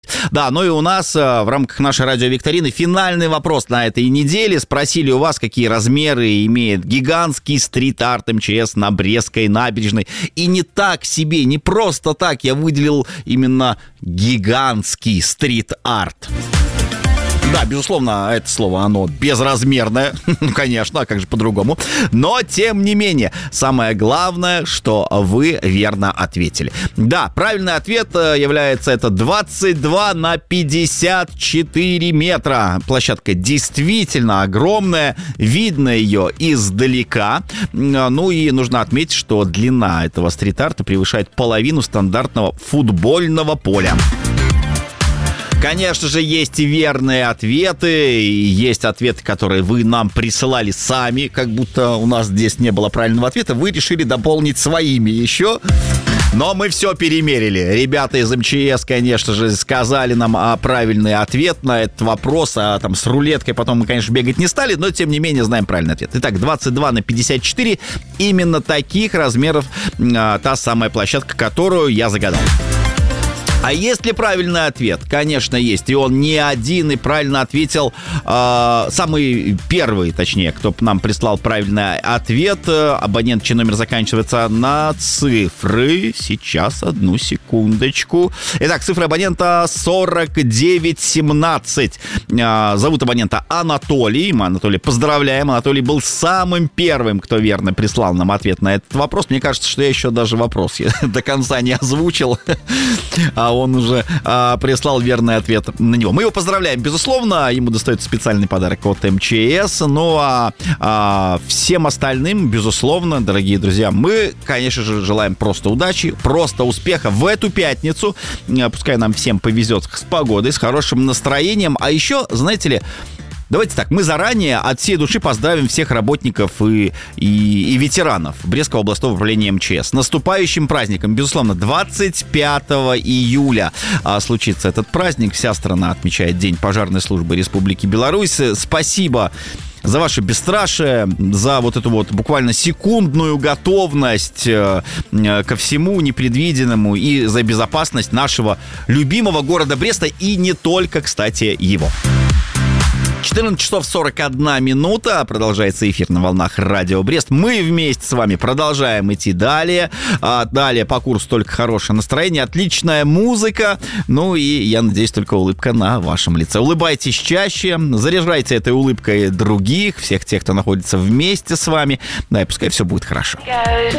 Да, ну и у нас в рамках нашей радиовикторины финальный вопрос на этой неделе. Спросили у вас, какие размеры имеет гигантский стрит-арт МЧС на Брестской набережной. И не так себе, не просто так я выделил именно гигантский стрит-арт. Да, безусловно, это слово, оно безразмерное, ну, конечно, а как же по-другому. Но, тем не менее, самое главное, что вы верно ответили. Да, правильный ответ является это 22 на 54 метра. Площадка действительно огромная, видно ее издалека. Ну и нужно отметить, что длина этого стрит-арта превышает половину стандартного футбольного поля. Конечно же, есть и верные ответы, и есть ответы, которые вы нам присылали сами, как будто у нас здесь не было правильного ответа. Вы решили дополнить своими еще. Но мы все перемерили. Ребята из МЧС, конечно же, сказали нам правильный ответ на этот вопрос. А там с рулеткой потом мы, конечно, бегать не стали, но, тем не менее, знаем правильный ответ. Итак, 22 на 54. Именно таких размеров та самая площадка, которую я загадал. А есть ли правильный ответ? Конечно, есть. И он не один, и правильно ответил самый первый, точнее, кто нам прислал правильный ответ. Абонент, чей номер заканчивается на цифры. Сейчас, одну секундочку. Итак, цифра абонента 4917. Зовут абонента Анатолий. Мы Анатолия поздравляем. Анатолий был самым первым, кто верно прислал нам ответ на этот вопрос. Мне кажется, что я еще даже вопрос до конца не озвучил. А он уже прислал верный ответ на него. Мы его поздравляем, безусловно. Ему достается специальный подарок от МЧС. Ну а всем остальным, безусловно, дорогие друзья, мы, конечно же, желаем просто удачи, просто успеха в эту пятницу. Пускай нам всем повезет с погодой, с хорошим настроением. А еще, знаете ли, давайте так, мы заранее от всей души поздравим всех работников и ветеранов Брестского областного управления МЧС с наступающим праздником. Безусловно, 25 июля случится этот праздник. Вся страна отмечает День пожарной службы Республики Беларусь. Спасибо за ваше бесстрашие, за вот эту вот буквально секундную готовность ко всему непредвиденному и за безопасность нашего любимого города Бреста и не только, кстати, его. 14 часов 41 минута. Продолжается эфир на волнах Радио Брест. Мы вместе с вами продолжаем идти далее. Далее по курсу только хорошее настроение, отличная музыка. Ну и, я надеюсь, только улыбка на вашем лице. Улыбайтесь чаще, заряжайте этой улыбкой других, всех тех, кто находится вместе с вами. Да, и пускай все будет хорошо.